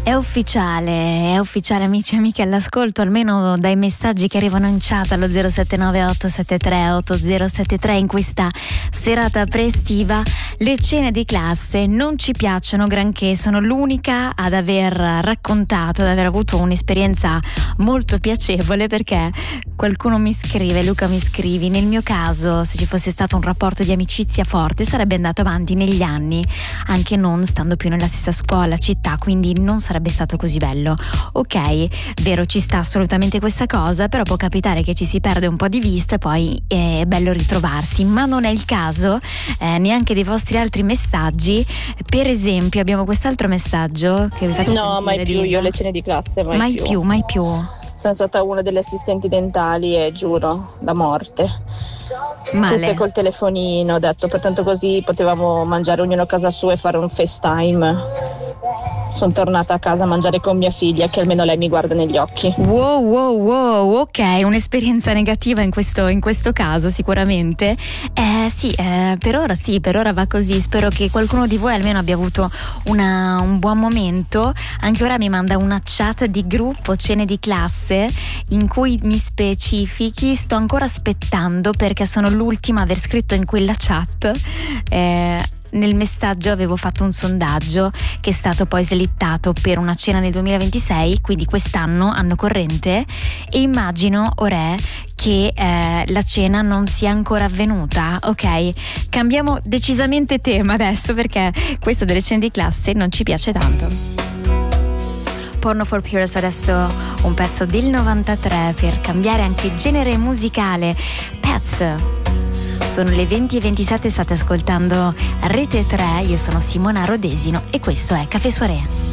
È ufficiale amici e amiche all'ascolto, almeno dai messaggi che arrivano in chat allo 079-873-8073 in questa serata pre-estiva. Le cene di classe non ci piacciono granché, sono l'unica ad aver raccontato, ad aver avuto un'esperienza molto piacevole, perché qualcuno mi scrive, Luca mi scrivi, nel mio caso se ci fosse stato un rapporto di amicizia forte sarebbe andato avanti negli anni, anche non stando più nella stessa scuola, città, quindi non sarebbe stato così bello. Ok, vero, ci sta assolutamente questa cosa, però può capitare che ci si perde un po' di vista e poi è bello ritrovarsi, ma non è il caso neanche dei vostri altri messaggi. Per esempio abbiamo quest'altro messaggio che vi faccio sentire. No, mai più, Lisa. io le cene di classe mai più. Mai più. Sono stata una delle assistenti dentali e giuro, la morte. Male. Tutte col telefonino, ho detto, pertanto così potevamo mangiare ognuno a casa sua e fare un FaceTime. Sono tornata a casa a mangiare con mia figlia, che almeno lei mi guarda negli occhi. Wow, ok, un'esperienza negativa in questo caso sicuramente. Per ora va così. Spero che qualcuno di voi almeno abbia avuto un buon momento. Anche ora mi manda una chat di gruppo cene di classe in cui mi specifichi. Sto ancora aspettando perché sono l'ultima a aver scritto in quella chat. Nel messaggio avevo fatto un sondaggio che è stato poi slittato per una cena nel 2026, quindi quest'anno, anno corrente, e immagino ora che la cena non sia ancora avvenuta. Ok, cambiamo decisamente tema adesso, perché questo delle cene di classe non ci piace tanto. Porno for Pures, adesso un pezzo del 93 per cambiare anche genere musicale. Pets. Sono le 20:27, state ascoltando Rete 3, io sono Simona Rodesino e questo è Café Soirée.